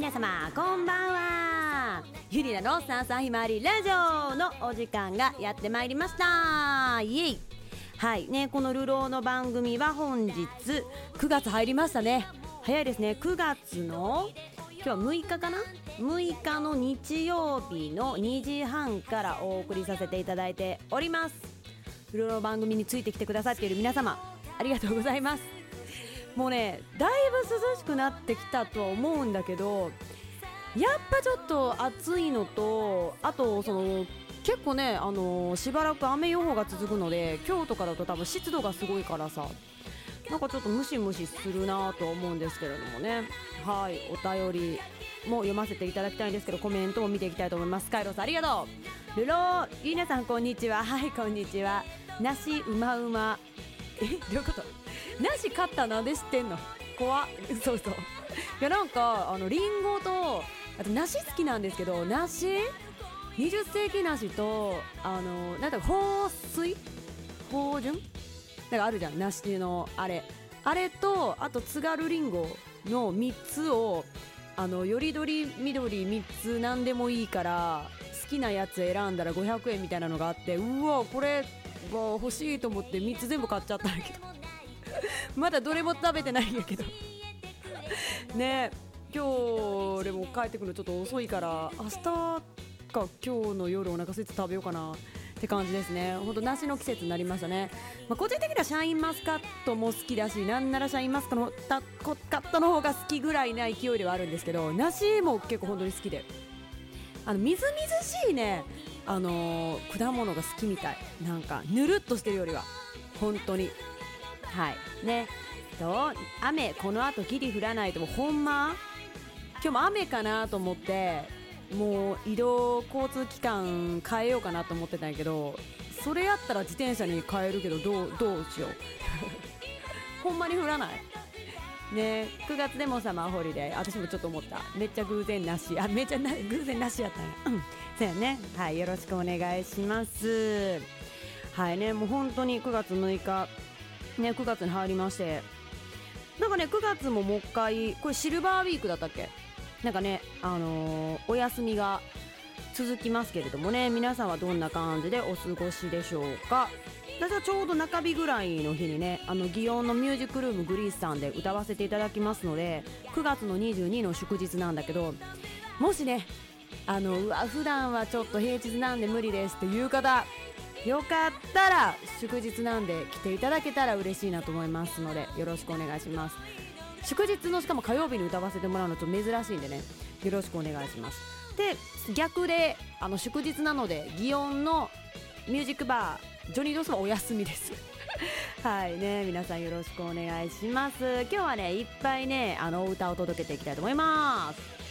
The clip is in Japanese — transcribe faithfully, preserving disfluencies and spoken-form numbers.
皆様こんばんは。ゆりなのさんさひまわりラジオのお時間がやってまいりました。イエイ。はいね、このルローの番組は本日くがつ入りましたね。早いですね。くがつの今日はむいかかな、むいかの日曜日のにじはんからお送りさせていただいております。ルローの番組についてきてくださっている皆様ありがとうございます。もうね、だいぶ涼しくなってきたとは思うんだけど、やっぱちょっと暑いのと、あとその結構ね、あのー、しばらく雨予報が続くので、今日とかだと多分湿度がすごいからさ、なんかちょっとムシムシするなと思うんですけれどもね。はい、お便りも読ませていただきたいんですけど、コメントも見ていきたいと思います。カイロさんありがとう。ルローリーナさんこんにちは。はい、こんにちは。梨うまうま。え、どういうこと？梨買ったなんで知ってんの？怖っ。そうそう。いや、なんかあのリンゴとあと梨好きなんですけど、梨にじゅっせいき梨とあのなんだか豊水豊潤なんかあるじゃん、梨のあれあれと、あと津軽りんごのみっつをあのよりどり緑みっつなんでもいいから好きなやつ選んだらごひゃくえんみたいなのがあって、うわこれわ欲しいと思ってみっつ全部買っちゃったんだけどまだどれも食べてないんやけどね。今日でも帰ってくるのちょっと遅いから明日か今日の夜お腹空いて食べようかなって感じですね。ほんと梨の季節になりましたね。まあ、個人的にはシャインマスカットも好きだし、なんならシャインマスカットの方が好きぐらいな勢いではあるんですけど、梨も結構本当に好きで、あのみずみずしいね、あのー、果物が好きみたい。なんかぬるっとしてるよりは本当にはいね。と雨この後ギリ降らないともほんま今日も雨かなと思って、もう移動交通機関変えようかなと思ってたんやけど、それやったら自転車に変えるけどどうどうしようほんまに降らないね。くがつでもサマーホリデー、私もちょっと思った。めっちゃ偶然なし、あめっちゃな偶然なしやったね。うんそうやね。はい、よろしくお願いします。はいね、もう本当にくがつむいかね、くがつに入りまして、なんかねくがつももう一回これシルバーウィークだったっけ、なんかね、あのー、お休みが続きますけれどもね、皆さんはどんな感じでお過ごしでしょうか。私はちょうど中日ぐらいの日にね、あの祇園のミュージックルームグリースさんで歌わせていただきますので、くがつのにじゅうにの祝日なんだけど、もしねあのうわ普段はちょっと平日なんで無理ですっていう方、よかったら祝日なんで来ていただけたら嬉しいなと思いますので、よろしくお願いします。祝日のしかも火曜日に歌わせてもらうのちょっと珍しいんでね、よろしくお願いします。で逆であの祝日なので祇園のミュージックバージョニードスはお休みですはいね、皆さんよろしくお願いします。今日はねいっぱいねあのお歌を届けていきたいと思います。